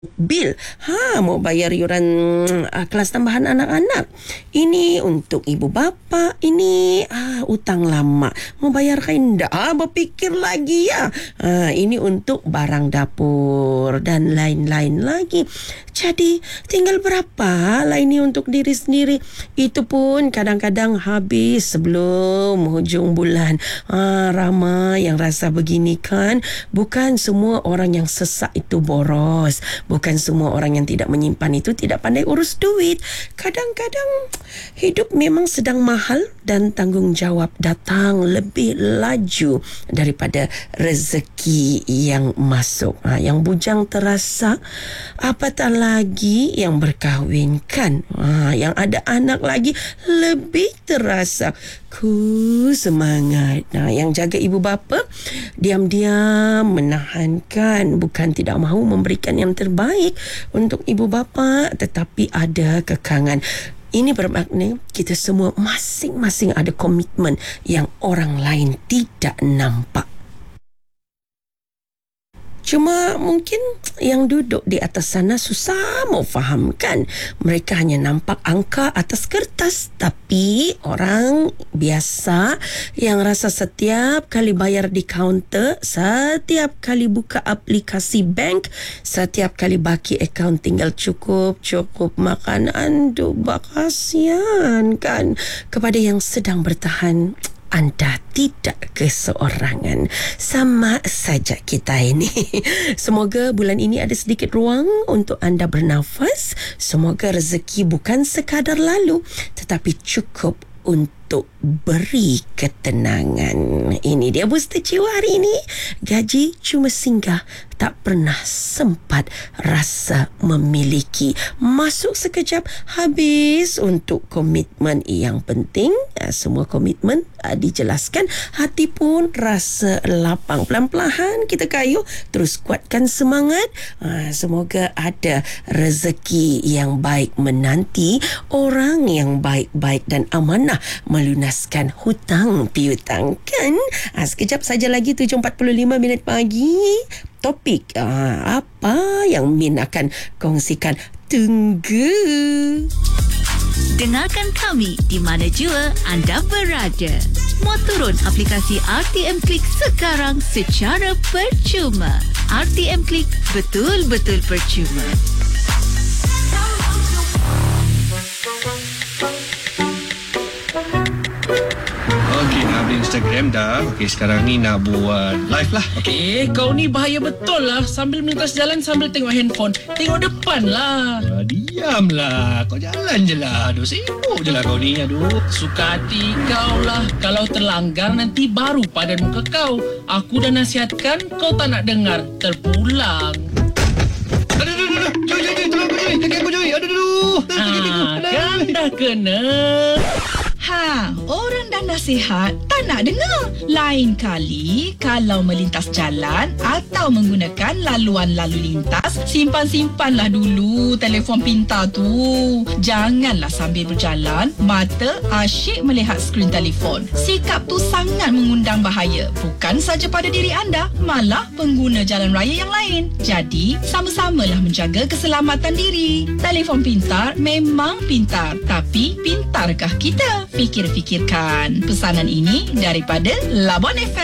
bil. Mau bayar yuran kelas tambahan anak-anak. Ini untuk ibu bapa. Ini utang lama. Mau bayar kain dah. Berfikir lagi ya. Ini untuk barang dapur dan lain-lain lagi. Jadi tinggal berapa lah ini untuk diri sendiri. Itu pun kadang-kadang habis sebelum hujung bulan. Ramai yang rasa begini kan. Bukan semua orang yang sesak itu boros. Bukan semua orang yang tidak menyimpan itu tidak pandai urus duit. Kadang-kadang hidup memang sedang mahal dan tanggungjawab datang lebih laju daripada rezeki yang masuk. Yang bujang terasa, apatah lagi yang berkahwinkan. Yang ada anak lagi lebih terasa. Semangat. Yang jaga ibu bapa diam-diam menahankan, bukan tidak mahu memberikan yang terbaik untuk ibu bapa, tetapi ada kekangan. Ini bermakna kita semua masing-masing ada komitmen yang orang lain tidak nampak. Cuma mungkin yang duduk di atas sana susah mau fahamkan. Mereka hanya nampak angka atas kertas. Tapi orang biasa yang rasa setiap kali bayar di kaunter, setiap kali buka aplikasi bank, setiap kali baki akaun tinggal cukup makan. Kasihan kan kepada yang sedang bertahan. Anda tidak keseorangan. Sama saja kita ini. Semoga bulan ini ada sedikit ruang untuk anda bernafas. Semoga rezeki bukan sekadar lalu, tetapi cukup untuk beri ketenangan. Ini dia Booster Jiwa hari ini. Gaji cuma singgah, tak pernah sempat rasa memiliki. Masuk sekejap, habis untuk komitmen yang penting. Semua komitmen dijelaskan. Hati pun rasa lapang. Pelan-pelan kita kayuh, terus kuatkan semangat. Semoga ada rezeki yang baik menanti orang yang baik-baik dan amanah melunaskan hutang piutang kan. Sekejap saja lagi 7.45 pagi. Topik apa yang Min akan kongsikan? Tunggu. Dengarkan kami di mana jua anda berada. Muat turun aplikasi RTM Klik sekarang secara percuma. RTM Klik, betul-betul percuma. Okey, nak update Instagram dah. Okey, sekarang ni nak buat live lah. Okey. Kau ni bahaya betul lah. Sambil melintas jalan, sambil tengok handphone. Tengok depan lah. Diamlah. Kau jalan je lah. Aduh, sibuk je lah kau ni. Aduh. Suka hati kau lah. Kalau terlanggar, nanti baru padan muka kau. Aku dah nasihatkan, kau tak nak dengar. Terpulang. Aduh. Joy. Tolong aku, Joy. Kaki aku, Joy. Aduh. Kan dah kena. Orang dah nasihat tak nak dengar. Lain kali kalau melintas jalan atau menggunakan laluan lalu lintas, simpanlah dulu telefon pintar tu. Janganlah sambil berjalan mata asyik melihat skrin telefon. Sikap tu sangat mengundang bahaya, bukan saja pada diri anda, malah pengguna jalan raya yang lain. Jadi sama-samalah menjaga keselamatan diri. Telefon pintar memang pintar, tapi pintarkah kita? Fikir-fikirkan. Pesanan ini daripada Labuan FM.